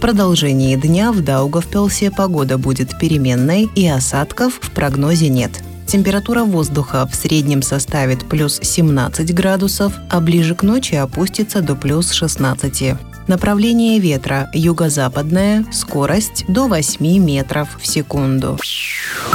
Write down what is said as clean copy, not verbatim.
продолжении дня в Даугавпилсе погода будет переменной и осадков в прогнозе нет. Температура воздуха в среднем составит плюс 17 градусов, а ближе к ночи опустится до плюс 16. Направление ветра юго-западное, скорость до 8 метров в секунду.